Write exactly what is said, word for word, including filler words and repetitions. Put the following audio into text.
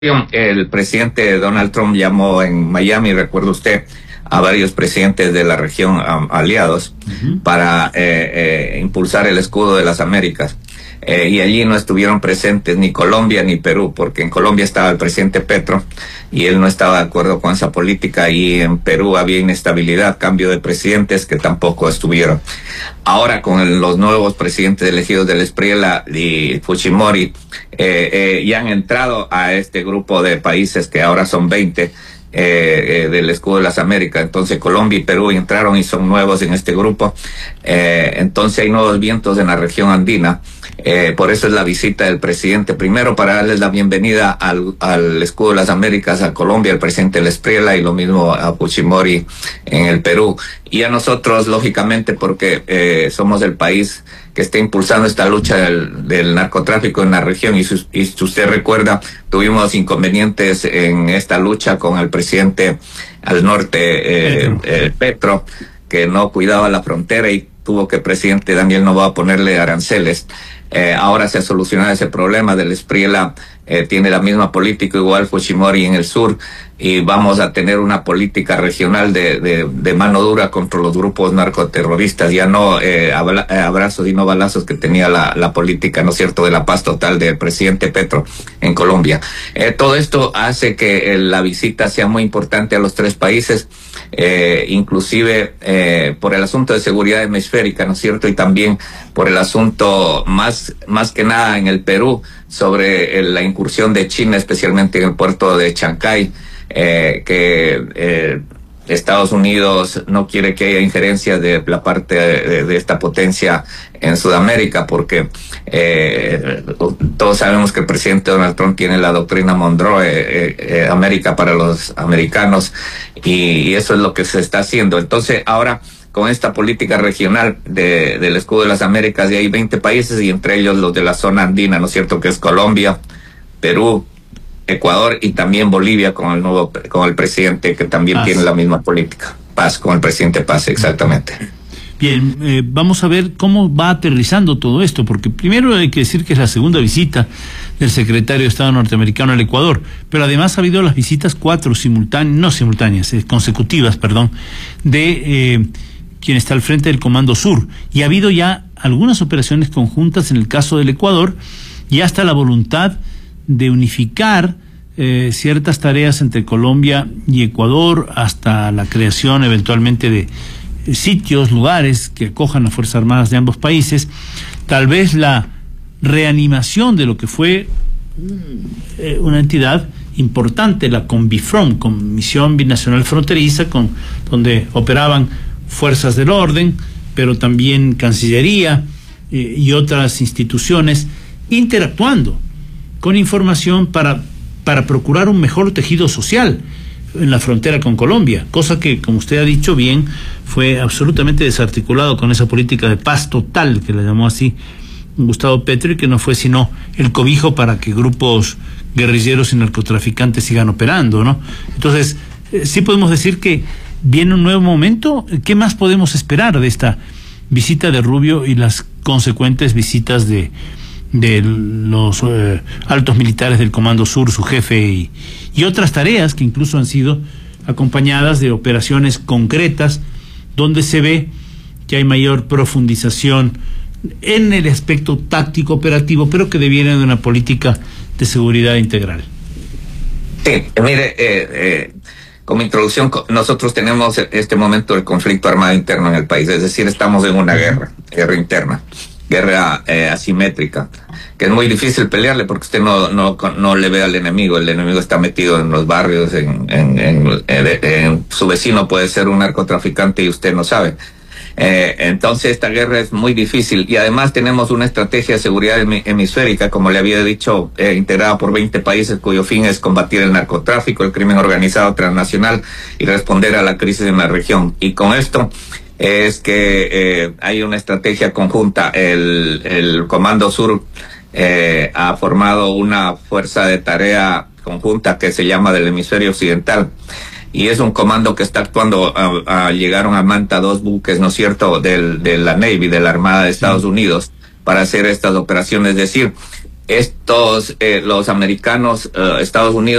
El presidente Donald Trump llamó en Miami, recuerda usted, a varios presidentes de la región um, aliados uh-huh. para eh, eh, impulsar el escudo de las Américas. Eh, y allí no estuvieron presentes ni Colombia ni Perú, porque en Colombia estaba el presidente Petro y él no estaba de acuerdo con esa política, y en Perú había inestabilidad, cambio de presidentes que tampoco estuvieron. Ahora con el, los nuevos presidentes elegidos del Espriella y Fujimori, eh, eh, ya han entrado a este grupo de países que ahora son veinte, Eh, eh, del escudo de las Américas. Entonces Colombia y Perú entraron y son nuevos en este grupo. Eh, entonces hay nuevos vientos en la región andina. Eh, por eso es la visita del presidente, primero para darles la bienvenida al, al escudo de las Américas a Colombia, al presidente Espriella, y lo mismo a Fujimori en el Perú. Y a nosotros, lógicamente, porque eh, somos el país que está impulsando esta lucha del, del narcotráfico en la región. Y, su, y si usted recuerda, tuvimos inconvenientes en esta lucha con el presidente al norte, eh, Petro. Eh, Petro, que no cuidaba la frontera y tuvo que el presidente Daniel Noboa ponerle aranceles. Eh, ahora se ha solucionado ese problema. Del Espriella eh, tiene la misma política, igual Fujimori en el sur, y vamos a tener una política regional de, de, de mano dura contra los grupos narcoterroristas, ya no eh, abla, eh, abrazos y no balazos que tenía la, la política, ¿no es cierto?, de la paz total del presidente Petro en Colombia. Eh, todo esto hace que eh, la visita sea muy importante a los tres países, eh, inclusive eh, por el asunto de seguridad hemisférica, ¿no es cierto?, y también por el asunto más, más que nada en el Perú, sobre eh, la incursión de China, especialmente en el puerto de Chancay, eh, que eh, Estados Unidos no quiere que haya injerencia de la parte de, de esta potencia en Sudamérica, porque eh, todos sabemos que el presidente Donald Trump tiene la doctrina Monroe, eh, eh, América para los americanos, y, y eso es lo que se está haciendo. Entonces ahora, con esta política regional de, del escudo de las Américas, y hay veinte países, y entre ellos los de la zona andina, ¿no es cierto?, que es Colombia, Perú, Ecuador y también Bolivia, con el nuevo, con el presidente que también Paz. Tiene la misma política. Paz, con el presidente Paz, exactamente. Bien, eh, vamos a ver cómo va aterrizando todo esto, porque primero hay que decir que es la segunda visita del secretario de Estado norteamericano al Ecuador, pero además ha habido las visitas cuatro simultáneas, no simultáneas, eh, consecutivas, perdón, de eh, quien está al frente del Comando Sur, y ha habido ya algunas operaciones conjuntas en el caso del Ecuador, y hasta la voluntad de unificar eh, ciertas tareas entre Colombia y Ecuador, hasta la creación eventualmente de eh, sitios, lugares que acojan a Fuerzas Armadas de ambos países, tal vez la reanimación de lo que fue eh, una entidad importante, la CONBIFRON, Comisión Binacional Fronteriza, con, donde operaban fuerzas del orden, pero también Cancillería eh, y otras instituciones interactuando con información para, para procurar un mejor tejido social en la frontera con Colombia, cosa que, como usted ha dicho bien, fue absolutamente desarticulado con esa política de paz total, que la llamó así Gustavo Petro, y que no fue sino el cobijo para que grupos guerrilleros y narcotraficantes sigan operando, ¿no? Entonces, eh, sí podemos decir que viene un nuevo momento. ¿Qué más podemos esperar de esta visita de Rubio y las consecuentes visitas de de los eh, altos militares del Comando Sur, su jefe, y, y otras tareas que incluso han sido acompañadas de operaciones concretas donde se ve que hay mayor profundización en el aspecto táctico operativo, pero que deviene de una política de seguridad integral? Sí, mire, eh, eh, como introducción, nosotros tenemos este momento del conflicto armado interno en el país, es decir, estamos en una guerra, guerra interna. guerra eh, asimétrica, que es muy difícil pelearle porque usted no no no le ve al enemigo. El enemigo está metido en los barrios, en, en, en, en, en su vecino puede ser un narcotraficante y usted no sabe. Eh, entonces esta guerra es muy difícil, y además tenemos una estrategia de seguridad hemisférica, como le había dicho, eh, integrada por veinte países, cuyo fin es combatir el narcotráfico, el crimen organizado transnacional y responder a la crisis en la región. Y con esto es que eh, hay una estrategia conjunta. El, el Comando Sur eh, ha formado una fuerza de tarea conjunta que se llama del Hemisferio Occidental, y es un comando que está actuando. A, a, llegaron a Manta dos buques, ¿no es cierto?, del, de la Navy, de la Armada de Estados Unidos, para hacer estas operaciones. Es decir, estos, eh, los americanos, eh, Estados Unidos